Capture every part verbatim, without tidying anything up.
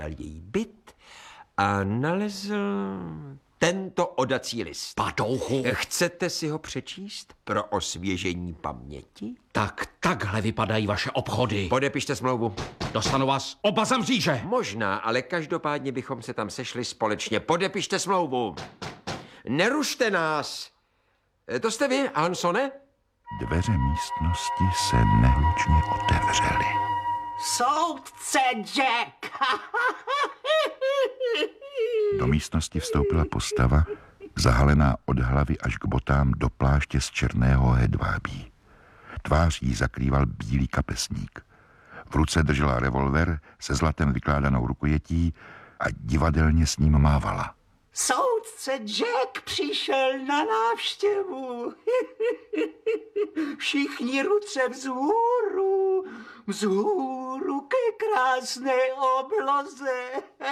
její byt a nalezl tento odací list. Padouchu. Chcete si ho přečíst pro osvěžení paměti? Tak takhle vypadají vaše obchody. Podepište smlouvu. Dostanu vás oba za mříže. Možná, ale každopádně bychom se tam sešli společně. Podepište smlouvu. Nerušte nás. To jste vy, Hansone? Dveře místnosti se nehlučně otevřely. Soudce Jack! Do místnosti vstoupila postava, zahalená od hlavy až k botám do pláště z černého hedvábí. Tvář jí zakrýval bílý kapesník. V ruce držela revolver se zlatem vykládanou rukojetí a divadelně s ním mávala. Soudce Jack přišel na návštěvu. Všichni ruce vzhůru, vzhůru ke krásné obloze.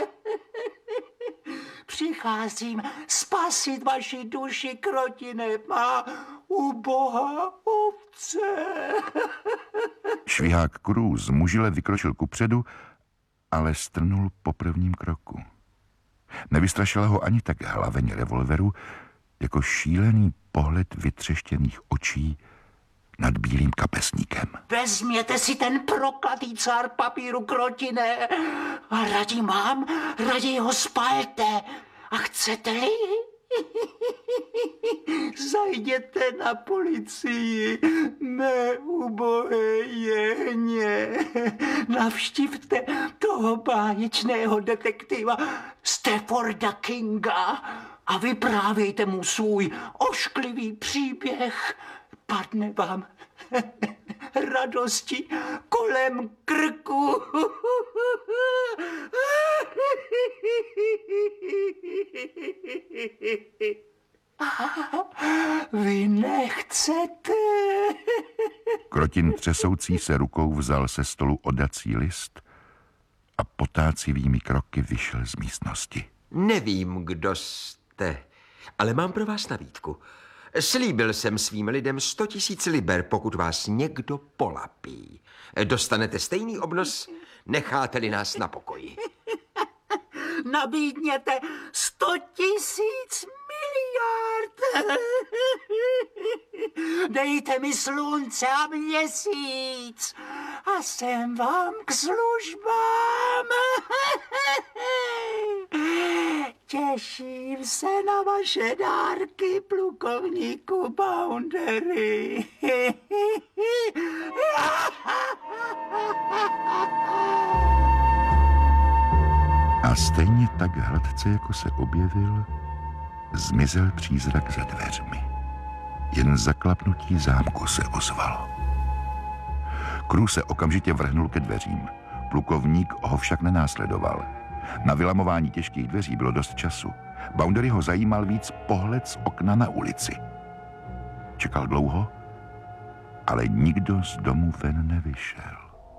Přicházím spasit vaši duši, krotine má ubohá ovce. Švihák Krů zmužile vykročil kupředu, ale strnul po prvním kroku. Nevystrašila ho ani tak hlaveň revolveru, jako šílený pohled vytřeštěných očí nad bílým kapesníkem. Vezměte si ten proklatý cár papíru, krotine, a radím vám, raději ho spalte. A chcete-li? Zajděte na policii, mé ubohé jehně. Navštivte toho báječného detektiva Stafforda Kinga a vyprávějte mu svůj ošklivý příběh. Padne vám radosti kolem krku. Vy nechcete? Krotin třesoucí se rukou vzal se stolu odací list a potácivými kroky vyšel z místnosti. Nevím, kdo jste, ale mám pro vás nabídku. Slíbil jsem svým lidem sto tisíc liber, pokud vás někdo polapí. Dostanete stejný obnos, necháte-li nás na pokoji. Nabídněte sto tisíc miliard. Dejte mi slunce a měsíc a jsem vám k službám. Těším se na vaše dárky, plukovníku Boundary. A stejně tak hladce, jako se objevil, zmizel přízrak za dveřmi. Jen zaklapnutí zámku se ozvalo. Krů se okamžitě vrhnul ke dveřím. Plukovník ho však nenásledoval. Na vylamování těžkých dveří bylo dost času. Boundary ho zajímal víc pohled z okna na ulici. Čekal dlouho, ale nikdo z domu ven nevyšel.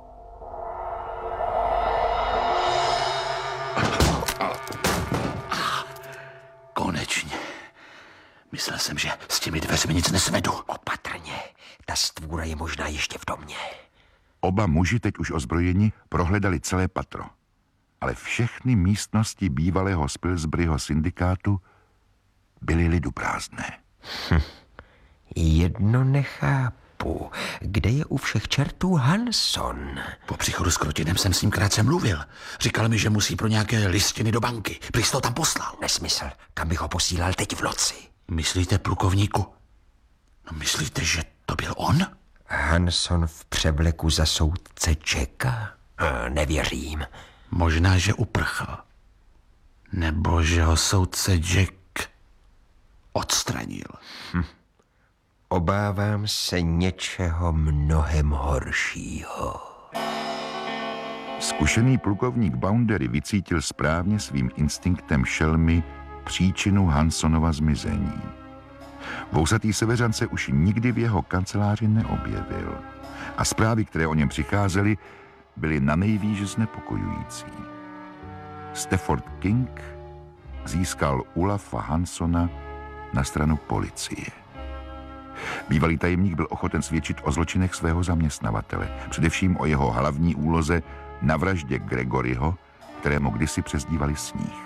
Konečně. Myslel jsem, že s těmi dveřmi nic nesvedu. Opatrně, ta stvůra je možná ještě v domě. Oba muži, teď už ozbrojeni, prohledali celé patro. Ale všechny místnosti bývalého Spilsburyho syndikátu byly liduprázdné. Hm. Jedno nechápu. Kde je u všech čertů Hanson? Po příchodu s Krotinem jsem s ním krátce mluvil. Říkal mi, že musí pro nějaké listiny do banky. Prý jsi to tam poslal. Nesmysl. Kam bych ho posílal teď v noci? Myslíte, plukovníku? No myslíte, že to byl on? Hanson v převleku za soudce Jacka? Nevěřím. Možná, že uprchl. Nebo že ho soudce Jack odstranil. Hm. Obávám se něčeho mnohem horšího. Zkušený plukovník Boundary vycítil správně svým instinktem šelmy příčinu Hansonova zmizení. Vousatý seveřan se už nikdy v jeho kanceláři neobjevil a zprávy, které o něm přicházely, byly nanejvýš znepokojující. Stafford King získal Olafa Hansona na stranu policie. Bývalý tajemník byl ochoten svědčit o zločinech svého zaměstnavatele, především o jeho hlavní úloze na vraždě Gregoryho kterému kdysi přezdívali Sníh.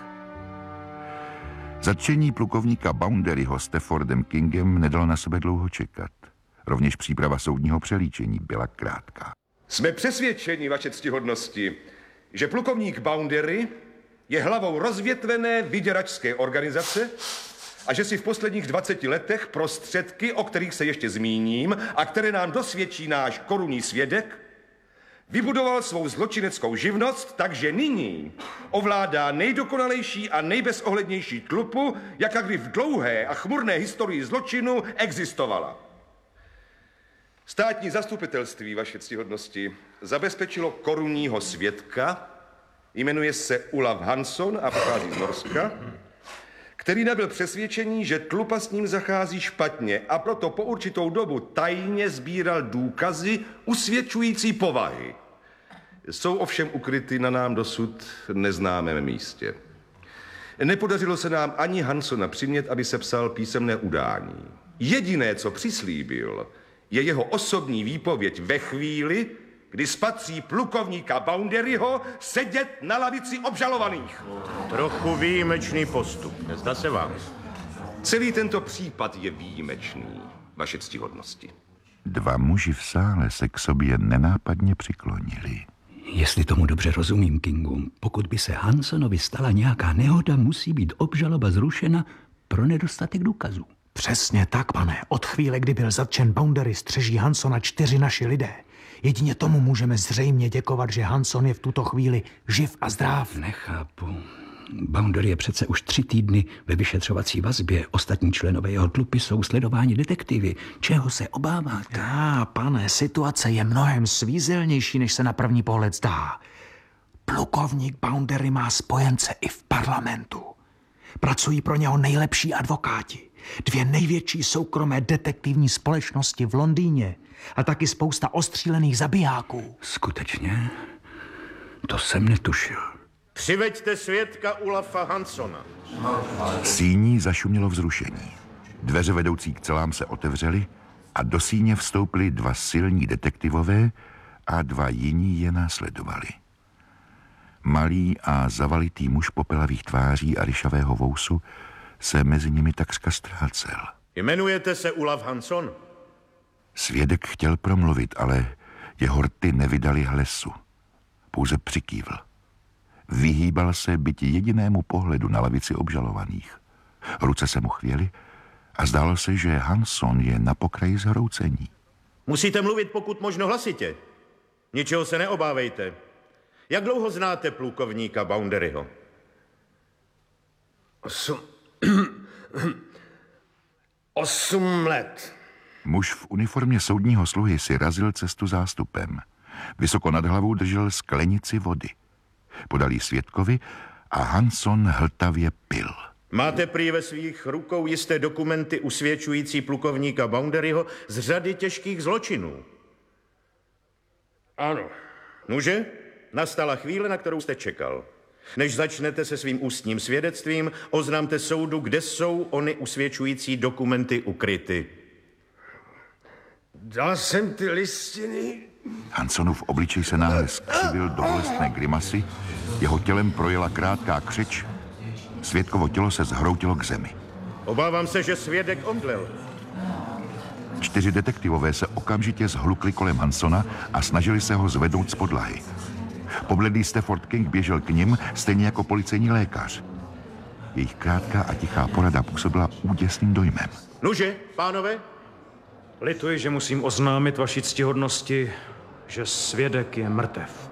Zatčení plukovníka Boundaryho Staffordem Kingem nedalo na sebe dlouho čekat. Rovněž příprava soudního přelíčení byla krátká. Jsme přesvědčeni, vaše ctihodnosti, že plukovník Boundary je hlavou rozvětvené vyděračské organizace a že si v posledních dvaceti letech prostředky, o kterých se ještě zmíním a které nám dosvědčí náš korunní svědek, vybudoval svou zločineckou živnost, takže nyní ovládá nejdokonalejší a nejbezohlednější tlupu, jaká kdy v dlouhé a chmurné historii zločinu existovala. Státní zastupitelství, vaše ctihodnosti, zabezpečilo korunního svědka, jmenuje se Olav Hansson a pochází z Norska, který nabyl přesvědčení, že tlupa s ním zachází špatně a proto po určitou dobu tajně sbíral důkazy usvědčující povahy. Jsou ovšem ukryty na nám dosud neznámém místě. Nepodařilo se nám ani Hanssona přimět, aby sepsal písemné udání. Jediné, co přislíbil, je jeho osobní výpověď ve chvíli, kdy spatří plukovníka Boundaryho sedět na lavici obžalovaných. Trochu výjimečný postup, nezdá se vám? Celý tento případ je výjimečný, vaše ctihodnosti. Dva muži v sále se k sobě nenápadně přiklonili. Jestli tomu dobře rozumím, Kingu, pokud by se Hanssonovi stala nějaká nehoda, musí být obžaloba zrušena pro nedostatek důkazů. Přesně tak, pane. Od chvíle, kdy byl zatčen Boundary, střeží Hanssona čtyři naši lidé. Jedině tomu můžeme zřejmě děkovat, že Hansson je v tuto chvíli živ a zdrav. Nechápu. Boundary je přece už tři týdny ve vyšetřovací vazbě. Ostatní členové jeho tlupy jsou sledováni detektivy. Čeho se obáváte? Já, pane, situace je mnohem svízelnější, než se na první pohled zdá. Plukovník Boundary má spojence i v parlamentu. Pracují pro něho nejlepší advokáti. Dvě největší soukromé detektivní společnosti v Londýně a taky spousta ostřílených zabijáků. Skutečně? To jsem netušil. Přiveďte svědka Olafa Hanssona. Síní zašumělo vzrušení. Dveře vedoucí k celám se otevřely a do síně vstoupili dva silní detektivové a dva jiní je následovali. Malý a zavalitý muž popelavých tváří a ryšavého vousu se mezi nimi takřka ztrácel. Jmenujete se Olav Hansson? Svědek chtěl promluvit, ale jeho rty nevydali hlesu. Pouze přikývl. Vyhýbal se byť jedinému pohledu na lavici obžalovaných. Ruce se mu chvěly a zdálo se, že Hansson je na pokraji zhroucení. Musíte mluvit pokud možno hlasitě. Ničeho se neobávejte. Jak dlouho znáte plukovníka Boundaryho? Osm... Osm let. Muž v uniformě soudního sluhy si razil cestu zástupem. Vysoko nad hlavou držel sklenici vody. Podal ji svědkovi a Hansson hltavě pil. Máte prý ve svých rukou jisté dokumenty usvědčující plukovníka Boundaryho z řady těžkých zločinů. Ano. Nuže, nastala chvíle, na kterou jste čekal. Než začnete se svým ústním svědectvím, oznámte soudu, kde jsou ony usvědčující dokumenty ukryty. Dal jsem ty listiny... Hanssonův obličej se náhle skřivil do bolestné grimasy, jeho tělem projela krátká křeč, svědkovo tělo se zhroutilo k zemi. Obávám se, že svědek omdlel. Čtyři detektivové se okamžitě zhlukli kolem Hanssona a snažili se ho zvednout z podlahy. Pobledlý Stafford King běžel k nim, stejně jako policejní lékař. Jejich krátká a tichá porada působila úděsným dojmem. Nuže, pánové? Lituji, že musím oznámit vaši ctihodnosti, že svědek je mrtev.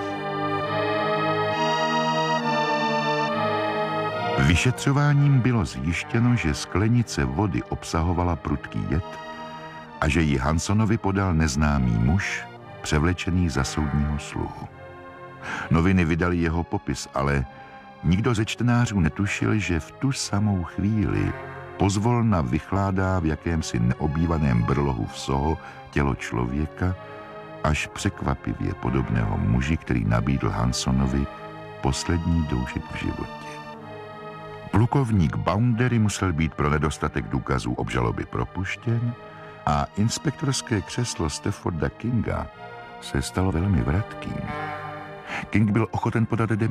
Vyšetřováním bylo zjištěno, že sklenice vody obsahovala prudký jed a že ji Hanssonovi podal neznámý muž, převlečený za soudního sluhu. Noviny vydali jeho popis, ale nikdo ze čtenářů netušil, že v tu samou chvíli pozvolna vychládá v jakémsi neobývaném brlohu v Soho tělo člověka, až překvapivě podobného muži, který nabídl Hanssonovi poslední doušek v životě. Plukovník Boundary musel být pro nedostatek důkazů obžaloby propuštěn a inspektorské křeslo Stafforda Kinga se stalo velmi vratkým. King byl ochoten podat